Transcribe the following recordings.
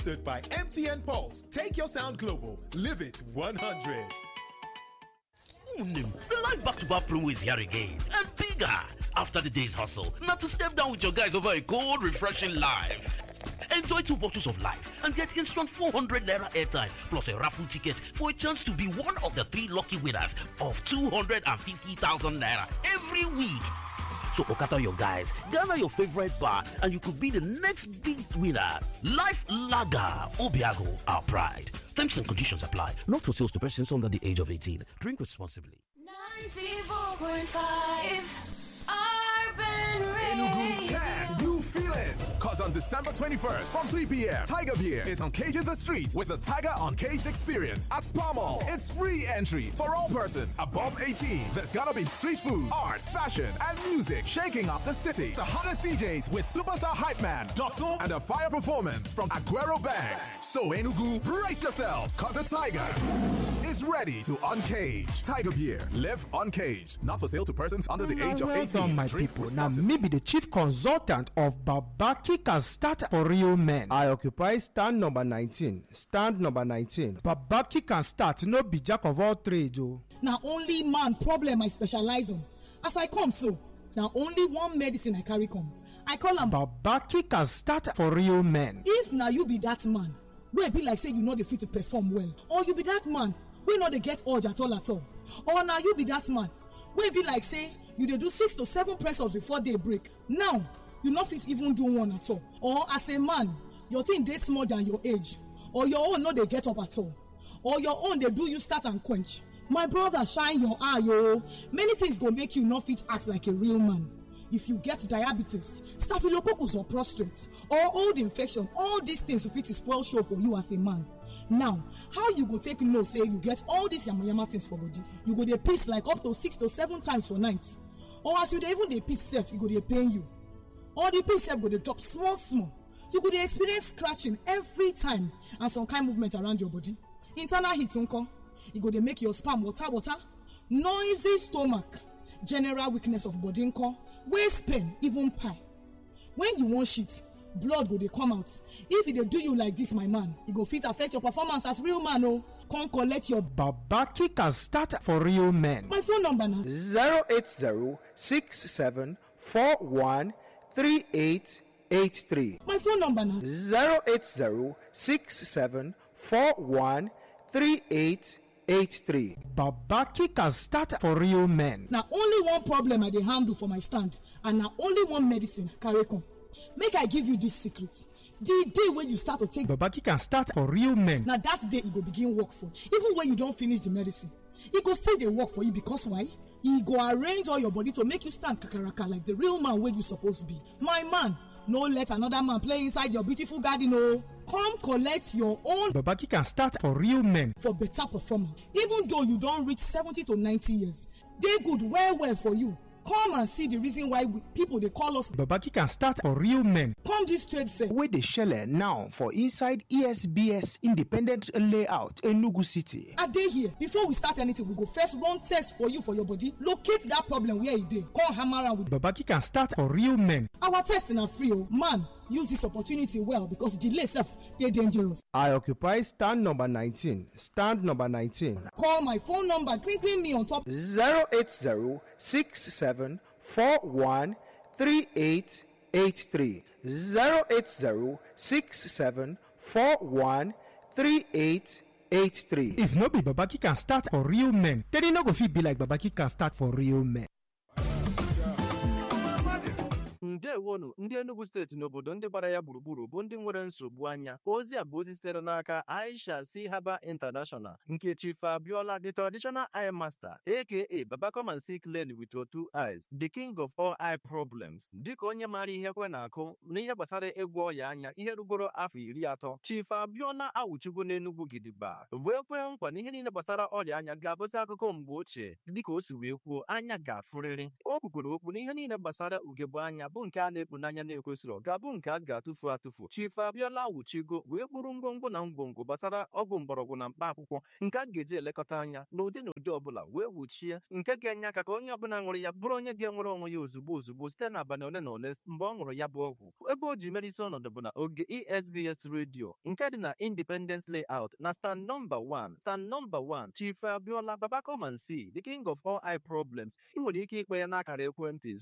Sponsored by MTN Pulse. Take your sound global. Live it 100. The live back-to-back promo is here again and bigger. After the day's hustle, now to step down with your guys over a cold, refreshing live. Enjoy 2 bottles of live and get instant 400 naira airtime plus a raffle ticket for a chance to be one of the 3 lucky winners of 250,000 naira every week. So Okata your guys, gather your favorite bar and you could be the next big winner. Life Lager, Obiago, our pride. Terms and conditions apply. Not for sales to persons under the age of 18. Drink responsibly. 94.5 Urban Enugu, can you feel it? Cause on December 21st from 3 p.m. Tiger Beer is on Cage in the Streets with the Tiger Uncaged experience at Spa Mall. It's free entry for all persons above 18. There's gonna be street food, art, fashion, and music shaking up the city. The hottest DJs with superstar hype man Dotson and a fire performance from Aguero Banks. So Enugu, brace yourselves cause the Tiger is ready to uncage. Tiger Beer, live uncaged. Not for sale to persons under the age of 18. Done, my people. Now, maybe the chief consultant of Babaki can start for real men. I occupy stand number 19. Stand number 19. Babaki can start, no be jack of all trades. Now, only man problem I specialize on. As I come so, now only one medicine I carry come. I call him Babaki can start for real men. If now you be that man, wey be like say you know the fit to perform well, or you be that man we know they get urge at all, or now you be that man wey be like say you dey do 6 to 7 press-ups before day break. Now you no fit even do one at all, or as a man your thing dey small than your age, or your own no dey get up at all, or your own dey do you start and quench. My brother, shine your eye, yo. Many things go make you not fit act like a real man. If you get diabetes, staphylococcus or prostate, or old infection, all these things fit to spoil show for you as a man. Now, how you go take know say you get all these yama things for body? You go dey piss like up to 6 to 7 times for night, or as you dey even dey piss self, you go dey pain you, or the piss self go dey drop small. You go dey experience scratching every time and some kind movement around your body. Internal heat nko, e go dey make your sperm water, noisy stomach, general weakness of body nko, waist pain, even pie. When you want shit, blood go dey come out. If e dey do you like this, my man, e go fit affect your performance as real man. Oh, come collect your Babaki can start for real men. My phone number now 08067413883. My phone number now 08067413883. Babaki can start for real men. Now only one problem I dey handle for my stand, and now only one medicine carry come. Make I give you this secret. The day when you start to take Babaki can start for real men. now that day e go begin work for you. Even when you don't finish the medicine, e go still dey work for you. Because why? E go arrange all your body to make you stand kakaraka like the real man wey you suppose be. My man, no let another man play inside your beautiful garden. Oh, come collect your own Babaki can start for real men. for better performance. Even though you don't reach 70 to 90 years, they good well for you. Come and see the reason why people they call us. Babaki can start for real men. Come this trade fair. Where they shell now for inside ESBS Independent Layout Enugu City. I dey here. Before we start anything, we go first run test for you for your body. Locate that problem where it dey. Come hammer around with Babaki can start for real men. our testing are free. Oh. Man, use this opportunity well because delay self dey dangerous. I occupy stand number 19. Stand number 19. Call my phone number. Green me on top. 08067413883. 08067413883. If no be Babaki can start for real men, then e no go fit be like Babaki can start for real men. Ndewonu ndị Enugu steeti n'obodo ndị gbara ya gburugburu bụ ndị nwere nsogbu anya. Ozi a bụ ozi sitere n'aka Aisha C. Haba International nke Chief Abiola, the traditional eye master, aka Baba come and see clearly with your 2 eyes, the king of all eye problems. Dịka onye maara ihe kwe na-akụ n'ihe gbasara ịgwọ ọya anya ihe rugoro afọ 30, Chief Abiola awụchigo n'Enugu gidigba wee kwee nkwa na ihe niile gbasara ọrịa anya ga-abụzi akụkọ mgbe ochie. Dịka o si wee kwuo, anya ga-afụrịrị. O kwukwere okwu na ihe niile gbasara ugegbe anya bụ nke a na-ekpu n'anya na-ekwesịrị ga-abụ nke a ga-atụfu atụfu. Chief Abiola Awuchigo wee bụrụ ngwongwo na ngwongwo gbasara ọgwụ mgbọrọgwụ na mkpa akwụkwọ nke a ga-eji elekọta anya n'ụdị na ụdị ọbụla wee wuchie nke ga-enye aka ka onye ọbụla ṅụrụ ya bụrụ onye ga-enwere onwe ya ozugbo site n'abalị ole na ole mgbe ọ ṅụrụ ya bụ ọgwụ. Ebe o ji mere isi ọnọdụ bụ na oge ESBS Radio nke dị na Independence Layout na stand number 1 Chief Abiola Babakomansi, the king of all eye problems. Ị nwere ike ikpe ya n'akara ekwentị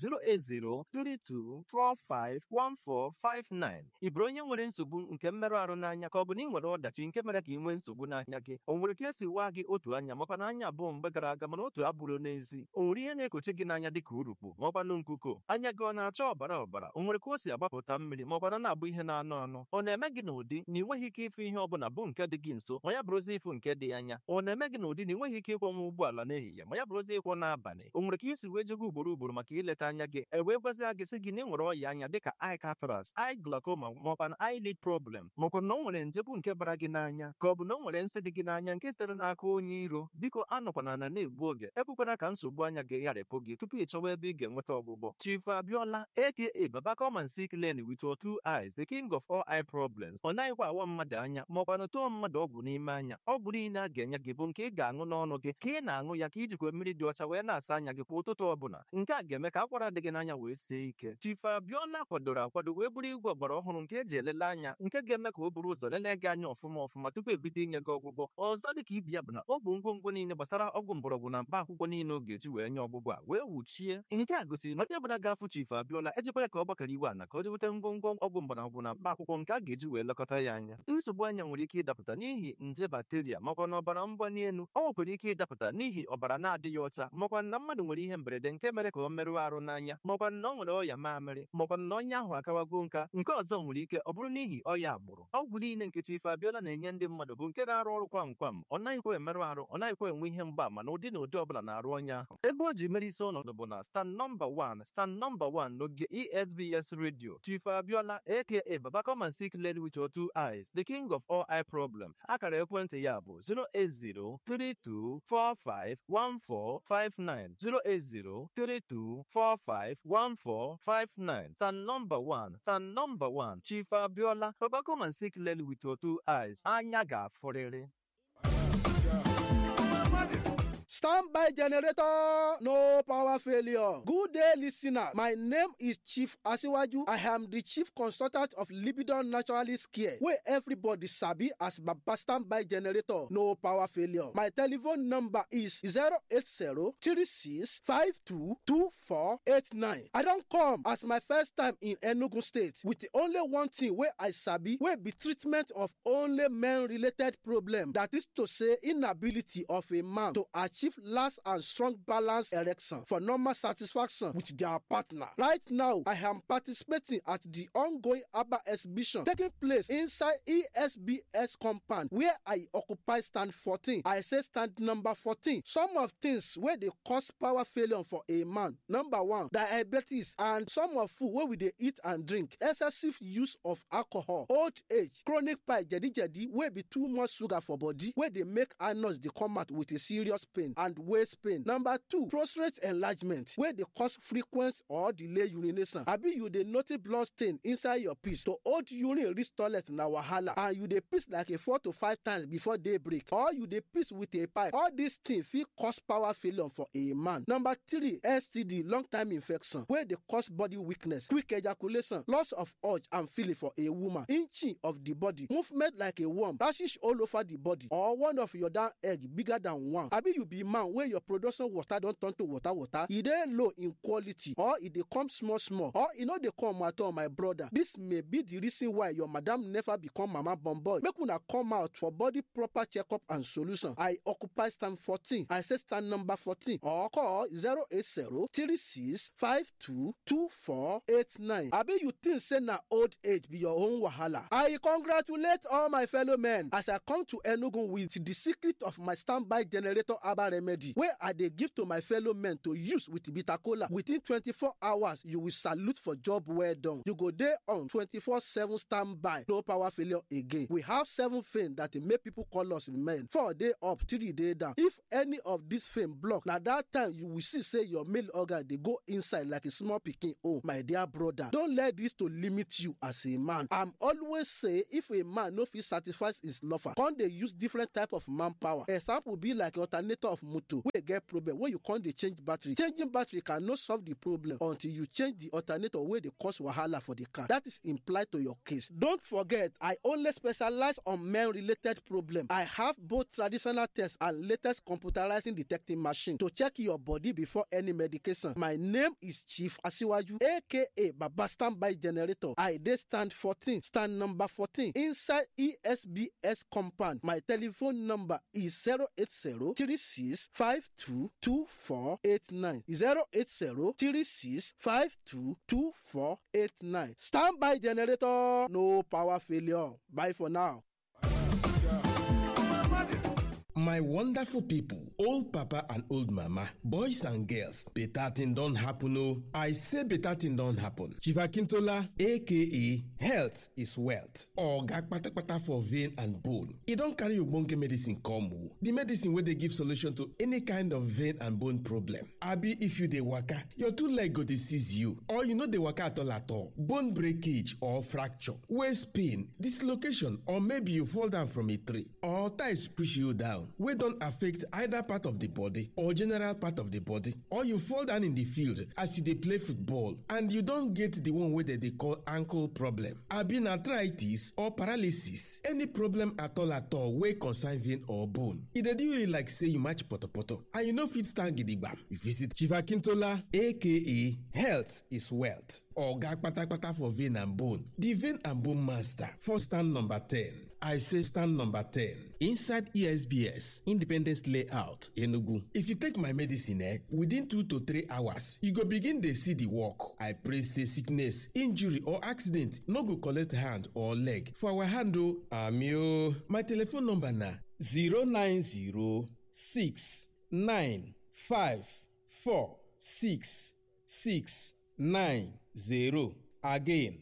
08032451459. Ị bụrụ onye nwere nsogbu nke mmerụ ahụ n'anya ka ọ bụ na ị nwere ọdachi nke mere ka ị nwee nsogbu n'anya gị, o nwere ka esi waa gị otu anya makwa na anya abụọ mgbe gara aga mana otu abụrụ n'ezi, o nwere ihe na-ekochi gị n'anya dịka urukpu maọkwanụ nkuko, anya gị ọ na-acha ọbara, o nwere ka o si agbapụta mmiri maọkwana na-abụ ihe na-anụ anụ, ọ na-eme gị n'ụdị na ị nweghị ike ịfụ ihe ọbụla bụ nke dị gị nso ma ya bụrụzi ịfụ nke dị anya, ọ na-eme gị n'ụdị na ị nweghị ike ịkwọnwa ụgbọala n'ehihie ma ya bụrụzi ịkwọ n'abalị, o nwere ka isi wee jego ugboro maka ileta anya gị wee gwazia gị sị gị na ị nwere ọya anya dịka eye cataract, eye glaucoma maọkwa eyelid problem, maọkwa na o nwere njebụ nke bara gị n'anya ka ọ bụ na o nwere nsị dị gị n'anya nke sitere n'aka onye iro. Biko anọkwana na na-egbu oge, ekwekwana ka nsogbu anya gị gharịpụ gị tupu ị chọwa ebe ị ga-enweta ọgwụgwọ. Chief Abiola aka Babakomansi Clean with your two eyes, the king of all eye problems. Ọ naghịkwa awa mmadụ anya maọkwa na tụọ mmadụ ọgwụ n'ime anya. Ọgwụ niile a ga-enye gị bụ nke ị ga-aṅụ n'ọnụ gị ka ị na-aṅụ ya ka ijikwa mmiri dị ọcha wee na-asa anya gị kwa ụtụtụ ọbụla. Nke a ga-eme ka akwara dị gị n'anya wee sie ike. Chief Abiola kwadoro akwado wee bụrụ igwe ọgbara ọhụrụ nke eji elele anya nke ga-eme ka o buru ụzọ lelee gị anya ọfụma tupu ebido inye gị ọgwụgwọ. Ọzọ dị ka ibi ya bụ na ọ bụ ngwongwo niile gbasara ọgwụ mgbọrọgwụ na mkpa akwụkwọ niile ọ ga-eji wee nye ọgwụgwọ a wee wuchie. Nke a gosiri na onye ọbụla ga-afụ Chief Abiola ejikwa ya ka ọ gbakọrọ iwe ana ka o jeweta ngwongwo ọgwụ mgbọrọgwụ na mkpa akwụkwọ nke a ga-eji wee lekọta ya anya. Nsogbu anya nwere ike ịdapụta n'ihi nje bakteria makwa na ọbara mgbali elu, ọ nwekwara ike ịdapụta n'ihi ọbara na-adịghị ọcha makwa na mmadụ nwere ihe mberede nke mere ka ọ merụọ arụ n'anya makwa na ọ nwere ọya mamịrị makwa na onye ahụ akawago nka. Nke ọzọ nwere ike ọ bụrụ n'ihi ọya agbụrụ. Ọgwụ niile nke Chief Abiola na-enye ndị mmadụ bụ nke na-arụ ọrụ kwam ọ naghịkwa emerụ arụ, ọ naghịkwa enwe ihe mgbaama na ụdị ọbụla na-arụ onye ahụ. Ebe o ji mere isi ọnọdụ bụ na stand number 1 n'oge ESBS Radio. Chief Abiola aka Babakomansi Clean with your two eyes, the king of all eye problem. Akara ekwentị ya bụ 08032451459 08032451459. Stand number 1 Chief Abiola Babakomansi Clean with your two eyes, anya ga-afụrịrị. Standby generator, no power failure. Good day, listener. My name is Chief Asiwaju. I am the chief consultant of Libidon Naturalist Care, where everybody sabi as Baba Standby generator, no power failure. My telephone number is 08036522489. I don't come as my first time in Enugu State with the only one thing where I sabi wey be treatment of only men-related problem. That is to say, inability of a man to achieve last and strong balance erection for normal satisfaction with their partner. Right now, I am participating at the ongoing ABBA exhibition taking place inside ESBS compound where I occupy stand 14. I say stand number 14. Some of things where they cause power failure for a man. Number 1, diabetes and some of food where we dey eat and drink. Excessive use of alcohol, old age, chronic pie, jedi where be too much sugar for body where they make anus they come out with a serious pain and waist pain. Number 2, prostate enlargement where they cause frequent or delay urination. Abi you dey notice blood stain inside your piss. To hold urine reach toilet na wahala and you dey piss like a 4 to 5 times before daybreak, or you dey piss with a pipe. All these things fit cause power failure for a man. Number 3, STD, long time infection where they cause body weakness, quick ejaculation, loss of urge and feeling for a woman, inching of the body, movement like a worm, rashes all over the body, or one of your down egg bigger than one. Abi you be man where your production water don turn to water, e dey low in quality, or e dey come small, or e no dey come at all, my brother. This may be the reason why your madam never become mama born boy. Make una come out for body proper checkup and solution. I occupy stand 14. I say stand number 14, or call 08036522489. Abi you think say na old age be your own wahala? I congratulate all my fellow men as I come to Enugu with the secret of my standby generator ABBA natural remedy wey I dey give to my fellow men to use with bitter kola. Within 24 hours, you will salute for job well done. You go dey on 24/7 standby, no power failure again. We have 7 things that make people call us men. 4 day up, 3 day down. If any of these things block, na that time you will see say your male organ dey go inside like a small pikin. Oh, my dear brother, don't let this to limit you as a man. I'm always say if a man no fit satisfy his lover, come dey use different type of manpower. Example be like alternator of motor wey get problem wey you come dey change battery. Changing battery cannot solve the problem until you change the alternator wey dey cause wahala for the car. That is implied to your case. Don't forget, I only specialize on men-related problem. I have both traditional tests and latest computerizing detecting machine to check your body before any medication. My name is Chief Asiwaju, aka Baba Standby Generator. I dey stand number 14 inside ESBS compound. My telephone number is 080-3652-2489. 080-3652-2489. Standby Generator, no power failure. Bye for now. My wonderful people, old papa and old mama, boys and girls, better thing don't happen. Oh, I say better thing don't happen. Chief Akintola, aka Health is Wealth, or Gakpata for vein and bone. He don't carry Ubonge medicine come. The medicine where they give solution to any kind of vein and bone problem. Abi, if you dey waka, your 2 leg go disease you, or you know dey waka at all. Bone breakage or fracture, waist pain, dislocation, or maybe you fall down from a tree, or ties push you down. Wey don't affect either part of the body or general part of the body, or you fall down in the field as you dey play football and you don't get the one wey they call ankle problem, abi arthritis or paralysis, any problem at all wey concern vein or bone. E dey do you like say you match poto and you no fit stand gidigba. You visit Chief Akintola, aka Health is Wealth, or Gakpata for vein and bone, the vein and bone master, for stand number 10. I say stand number 10 inside ESBS Independence Layout, Enugu. If you take my medicine, within 2 to 3 hours, you go begin to see the work. I pray say sickness, injury or accident no go collect hand or leg. For our handle, my telephone number na 09069546690. Again,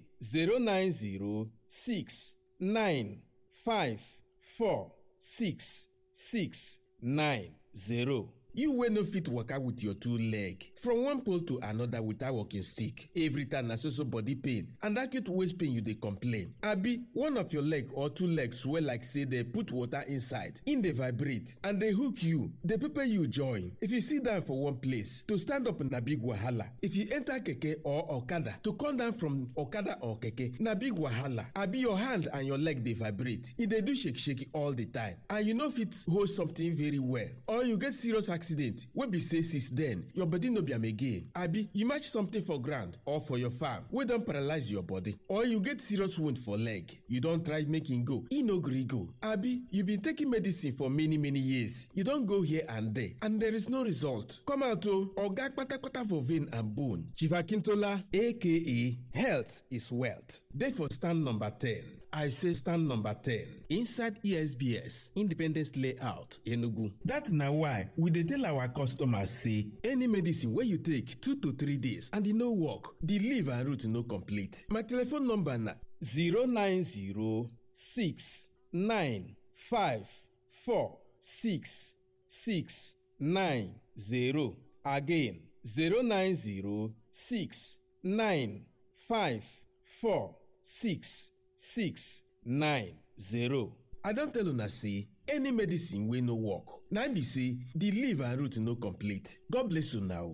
09069546690. You wey no fit waka with your 2 leg from one pole to another without walking stick. Every time na so body pain and acute waist pain you dey complain. Abi one of your leg or 2 legs swell like say they put water inside, in dey vibrate and they hook you, dey pepper you join. If you sit down for one place, to stand up na big wahala. If you enter keke or okada, to come down from okada or keke na big wahala. Abi your hand and your leg dey vibrate, e dey do shake all the time and you no fit hold something very well, or you get serious accident wey be say since then your body no be am again. Abi you match something for ground or for your farm wey don paralyze your body, or you get serious wound for leg, you don try make e go, e no gree go. Abi you been taking medicine for many years, you don go here and there and there is no result. Come out o, oga kpatakpata for vein and bone. Chief Akintola, aka Health is Wealth, dey for stand number 10. I say stand number 10 inside ESBS Independence Layout, Enugu. That na why we dey tell our customers say any medicine wey you take 2 to 3 days and e no work, the leaf and root no complete. My telephone number na 09069546690. Again, 09069546690. I don tell una say any medicine wey no work, na im be say the leaf and root no complete. God bless you now.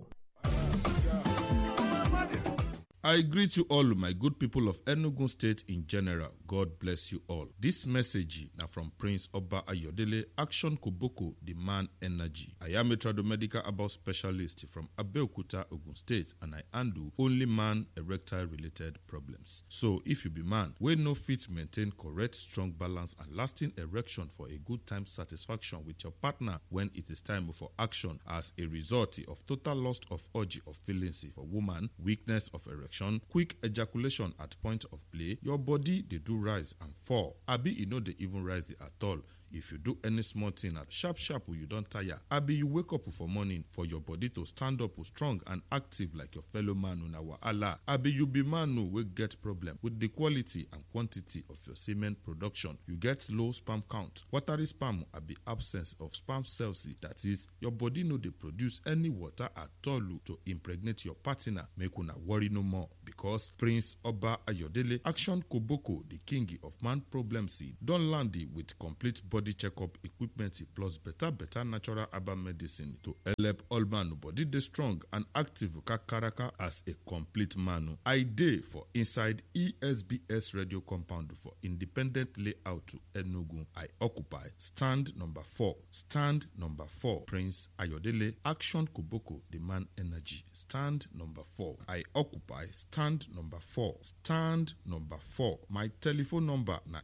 I greet you all, my good people of Enugu State in general. God bless you all. This message now from Prince Oba Ayodele, Action Koboko, the man energy. I am a tradomedical about specialist from Abeokuta, Ogun State, and I handle only man erectile related problems. So if you be man, we no fit maintain correct, strong balance and lasting erection for a good time satisfaction with your partner when it is time for action as a result of total loss of urge of feelings for woman, weakness of erection, quick ejaculation at point of play, your body they do rise and fall. Abi e no dey even rise at all. If you do any small thing at sharp you don't tire, abi you wake up for morning for your body to stand up strong and active like your fellow man una wahala, abi you be man who will get problem with the quality and quantity of your semen production. You get low sperm count, watery sperm, abi absence of sperm cells, that is, your body no dey produce any water at all to impregnate your partner. Make una worry no more, because Prince Oba Ayodele Action Koboko, the king of man problems, don land with complete body checkup equipment plus better natural herbal medicine to help all man body dey strong and active kakaraka as a complete man. I dey for inside ESBS radio compound for independent layout to Enugu. I occupy stand number 4. Stand number 4. Prince Ayodele Action Koboko, the man energy. Stand number 4. I occupy stand number 4. Stand number 4. My telephone number na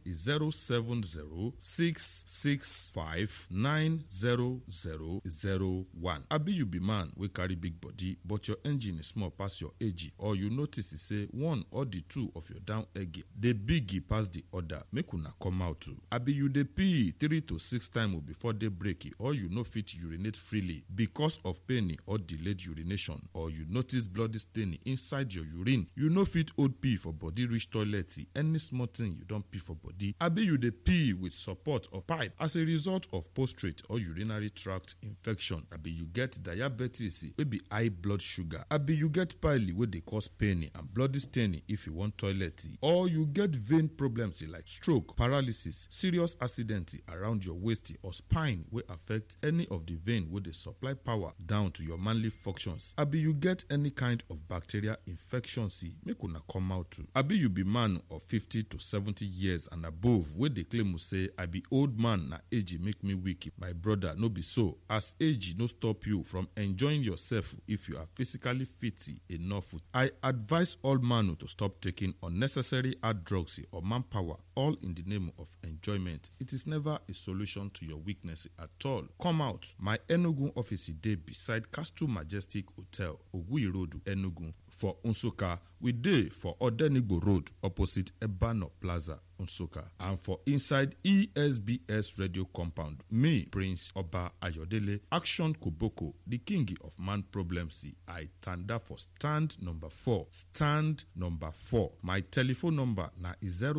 070-665-90001. Abi you be man wey carry big body but your engine is small pass your age, or you notice say one or the two of your down egg dey big pass the other, make una come out too. Abi you dey pee 3 to 6 times before day break, or you no fit urinate freely because of pain or delayed urination, or you notice bloody stain inside your urine, you no fit hold pee for body reach toilet, any small thing you don pee for body. Abi you dey pee with support of pipe as a result of prostate or urinary tract infection. Abi you get diabetes wey be high blood sugar. Abi you get pile wey dey cause pain and bloody stain if you want toilet, or you get vein problems like stroke, paralysis, serious accident around your waist or spine wey affect any of the vein wey dey supply power down to your manly functions. Abi you get any kind of bacterial infection, make una come out too. Abi you be man of 50 to 70 years and above wey dey claim say I be old man, na age make me weak. My brother, no be so, as age no stop you from enjoying yourself if you are physically fit enough. I advise all man to stop taking unnecessary hard drugs or manpower, all in the name of enjoyment. It is never a solution to your weakness at all. Come out. My Enugu office dey beside Castle Majestic Hotel, Ogui Road, Enugu. For Nsukka, we dey for Odenigbo Road opposite Ebano Plaza, Nsukka. And for inside ESBS radio compound, me, Prince Oba Ayodele Action Koboko, the king of man problems, I tanda for stand number 4. Stand number 4. My telephone number na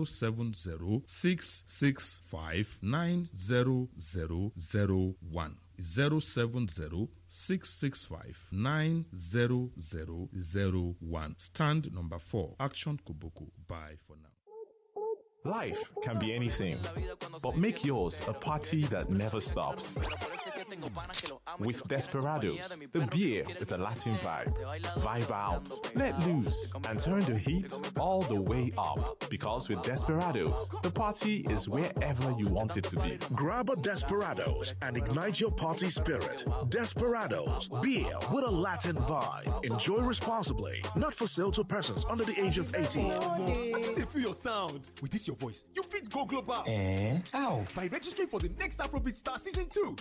070-665-90001. 070-665-90001. Stand number 4. Action Koboko. Bye for now. Life can be anything, but make yours a party that never stops. With Desperados, the beer with a Latin vibe. Vibe out, let loose, and turn the heat all the way up. Because with Desperados, the party is wherever you want it to be. Grab a Desperados and ignite your party spirit. Desperados, beer with a Latin vibe. Enjoy responsibly. Not for sale to persons under the age of 18. I think they feel your sound. With this your voice, you fit go global. How? By registering for the next Afrobeat Star Season 2.